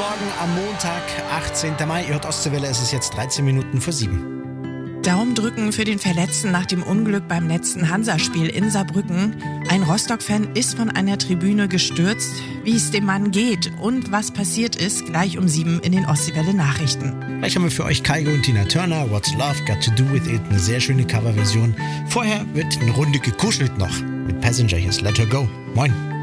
Morgen am Montag, 18. Mai. Ihr hört Ostseewelle, es ist jetzt 13 Minuten vor 7. Daumen drücken für den Verletzten nach dem Unglück beim letzten Hansa-Spiel in Saarbrücken. Ein Rostock-Fan ist von einer Tribüne gestürzt. Wie es dem Mann geht und was passiert ist, gleich um 7 in den Ostseewelle-Nachrichten. Gleich haben wir für euch Kygo und Tina Turner, What's Love Got to Do With It, eine sehr schöne Coverversion. Vorher wird eine Runde gekuschelt noch mit Passenger. Hier ist Let Her Go. Moin.